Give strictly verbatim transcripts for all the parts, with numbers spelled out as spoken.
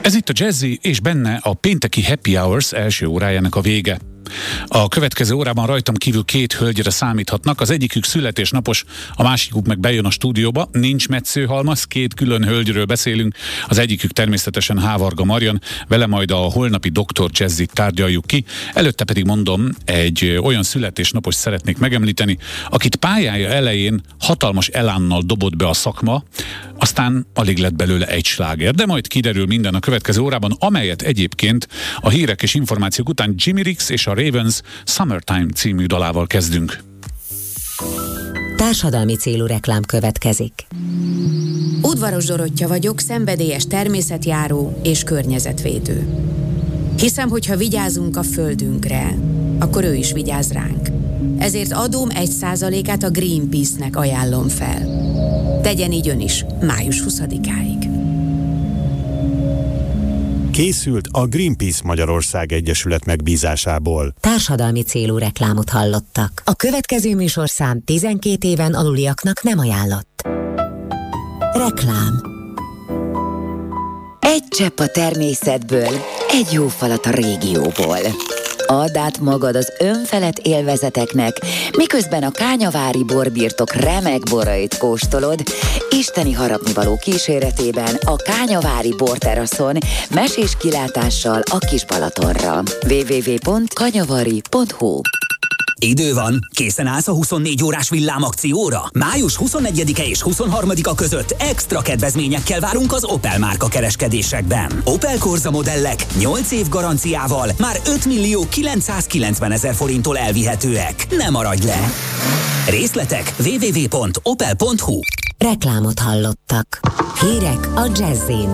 Ez itt a Jazzy, és benne a pénteki Happy Hours első órájának a vége. A következő órában rajtam kívül két hölgyre számíthatnak, az egyikük születésnapos, a másikuk meg bejön a stúdióba, nincs metszőhalmaz, két külön hölgyről beszélünk, az egyikük természetesen Hávarga Marian, vele majd a holnapi doktor Jazzit tárgyaljuk ki, előtte pedig mondom, egy olyan születésnapos szeretnék megemlíteni, akit pályája elején hatalmas elánnal dobott be a szakma, aztán alig lett belőle egy sláger, de majd kiderül minden a következő órában, amelyet egyébként a hírek és információk után Jimi Rix és a Ravens Summertime című dalával kezdünk. Társadalmi célú reklám következik. Udvaros Dorottya vagyok, szenvedélyes természetjáró és környezetvédő. Hiszem, hogyha vigyázunk a földünkre, akkor ő is vigyáz ránk. Ezért adóm egy százalékát a Greenpeace-nek ajánlom fel. Tegyen így ön is, május huszadikáig. Készült a Greenpeace Magyarország Egyesület megbízásából. Társadalmi célú reklámot hallottak. A következő műsorszám tizenkét éven aluliaknak nem ajánlott. Reklám. Egy csepp a természetből, egy jó falat a régióból. Add át magad az önfelett élvezeteknek, miközben a kányavári borbirtok remek borait kóstolod, isteni harapnivaló kíséretében a kányavári borteraszon mesés kilátással a Kis Balatonra. double-u double-u double-u pont kanyavari pont hu. Idő van, készen állsz a huszonnégy órás villámakcióra? május huszonegyedike és huszonharmadika között extra kedvezményekkel várunk az Opel márka kereskedésekben. Opel Corsa modellek nyolc év garanciával már ötmillió kilencszázkilencvenezer forinttól elvihetőek. Ne maradj le! Részletek double-u double-u double-u pont opel pont hu. Reklámot hallottak. Hírek a Jazzin.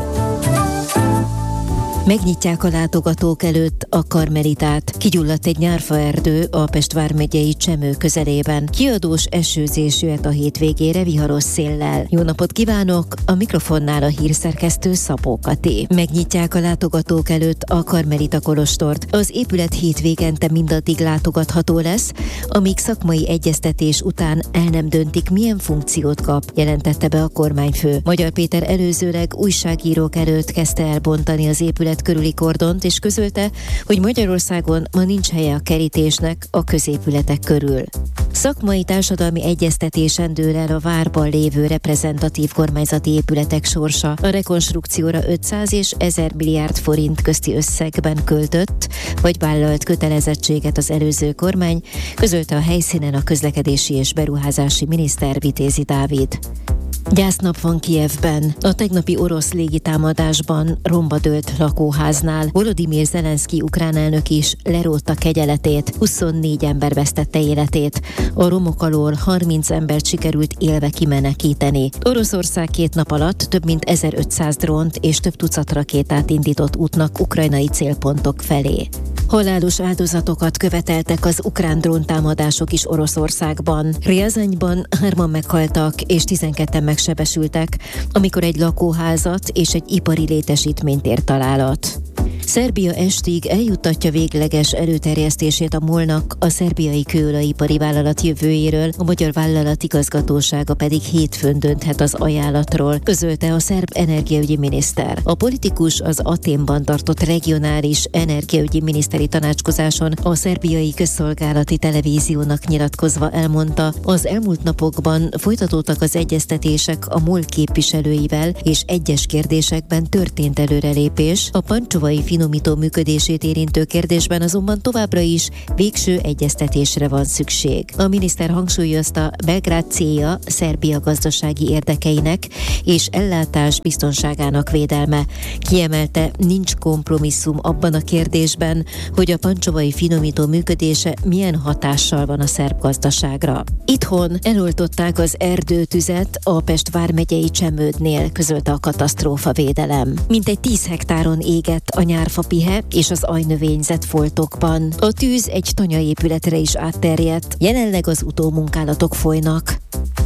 Megnyitják a látogatók előtt a Karmelitát. Kigyulladt egy nyárfaerdő a Pest vármegyei Csemő közelében. Kiadós esőzés jöhet a hétvégére viharos széllel. Jó napot kívánok! A mikrofonnál a hírszerkesztő Szabó Kati. Megnyitják a látogatók előtt a Karmelita kolostort. Az épület hétvégente mindaddig látogatható lesz, amíg szakmai egyeztetés után el nem döntik, milyen funkciót kap, jelentette be a kormányfő. Magyar Péter előzőleg újságírók előtt kezdte elbontani az épület körüli kordont, és közölte, hogy Magyarországon ma nincs helye a kerítésnek a középületek körül. Szakmai társadalmi egyeztetésen dől el a várban lévő reprezentatív kormányzati épületek sorsa. A rekonstrukcióra ötszáz és ezer milliárd forint közti összegben költött, vagy vállalt kötelezettséget az előző kormány, közölte a helyszínen a közlekedési és beruházási miniszter Vitézi Dávid. Gyásznap van Kijevben. A tegnapi orosz légitámadásban romba dőlt lakóháznál Volodymyr Zelenszky ukrán elnök is lerótta kegyeletét, huszonnégy ember vesztette életét. A romok alól harminc embert sikerült élve kimenekíteni. Oroszország két nap alatt több mint ezerötszáz drónt és több tucat rakétát indított útnak ukrajnai célpontok felé. Halálos áldozatokat követeltek az ukrán dróntámadások is Oroszországban. Ryazanyban hárman meghaltak és tizenketten megsebesültek, amikor egy lakóházat és egy ipari létesítményt ért találat. Szerbia estig eljuttatja végleges előterjesztését a MOL-nak a szerbiai kőolajipari vállalat jövőjéről, a magyar vállalat igazgatósága pedig hétfőn dönthet az ajánlatról, közölte a szerb energiaügyi miniszter. A politikus az Athénban tartott regionális energiaügyi miniszteri tanácskozáson a szerbiai közszolgálati televíziónak nyilatkozva elmondta, az elmúlt napokban folytatódtak az egyeztetések a MOL képviselőivel, és egyes kérdésekben történt előrelépés. A pancsovai finomító működését érintő kérdésben azonban továbbra is végső egyeztetésre van szükség. A miniszter hangsúlyozta, Belgrád célja Szerbia gazdasági érdekeinek és ellátás biztonságának védelme. Kiemelte, nincs kompromisszum abban a kérdésben, hogy a pancsovai finomító működése milyen hatással van a szerb gazdaságra. Itthon eloltották az erdőtüzet a Pest vármegyei Csemődnél, közölte a katasztrófavédelem. Mintegy tíz hektáron égett a nyárfapihe és az ajnövényzet foltokban. A tűz egy tanyaépületre is átterjedt, jelenleg az utómunkálatok folynak.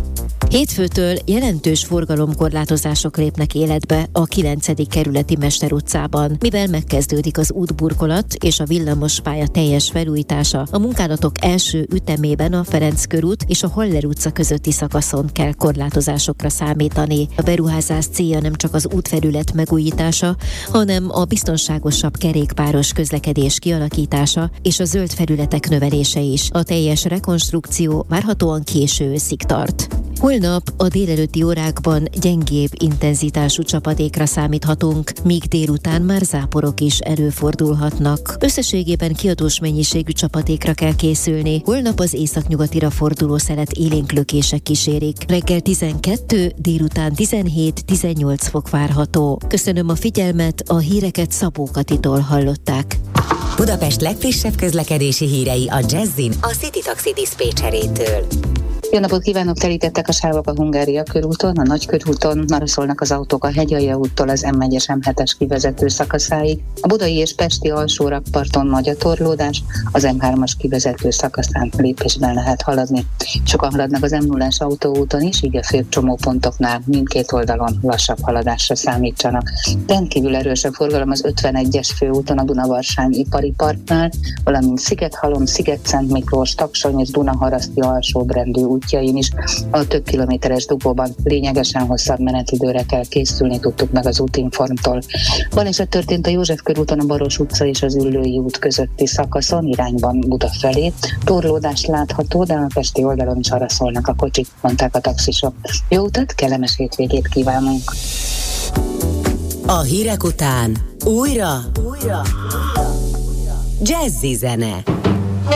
Hétfőtől jelentős forgalomkorlátozások lépnek életbe a kilencedik kerületi Mester utcában, mivel megkezdődik az útburkolat és a villamospálya teljes felújítása. A munkálatok első ütemében a Ferenc körút és a Haller utca közötti szakaszon kell korlátozásokra számítani. A beruházás célja nem csak az útfelület megújítása, hanem a biztonságosabb kerékpáros közlekedés kialakítása és a zöld felületek növelése is. A teljes rekonstrukció várhatóan késő őszig tart. Holnap a délelőtti órákban gyengébb intenzitású csapadékra számíthatunk, míg délután már záporok is előfordulhatnak. Összességében kiadós mennyiségű csapadékra kell készülni. Holnap az északnyugatira forduló szelet élénklökések kísérik. Reggel tizenkettő, délután tizenhét-tizennyolc fok várható. Köszönöm a figyelmet, a híreket Szabó Katitól hallották. Budapest legfrissebb közlekedési hírei a Jazzin a City Taxi diszpécserétől. Jó napot kívánok, telítettek a sávok a Hungária körúton, a Nagykörúton, maraszolnak az autók a Hegyalja úttól az em egyes em hetes kivezető szakaszáig, a budai és pesti alsó rakparton nagy a torlódás, az em hármas kivezető szakaszán lépésben lehet haladni. Sokan haladnak az em nullás autóúton is, így a főbb csomópontoknál mindkét oldalon lassabb haladásra számítsanak. Rendkívül erős a forgalom az ötvenegyes főúton a Dunavarsány ipari parknál, valamint Szigethalom, Sziget-Szent Miklós, Taksony és Dunaharaszti alsóbrendű útjain is. A több kilométeres dugóban lényegesen hosszabb menetidőre kell készülni, tudtuk meg az Útinformtól. Baleset történt a József körúton a Baros utca és az Üllői út közötti szakaszon, irányban Buda felé. Torlódás látható, de a pesti oldalon is arra szólnak a kocsik, mondták a taxisok. Jó utat, kellemes hétvégét kívánunk! A hírek után újra, újra, Jazzy zene.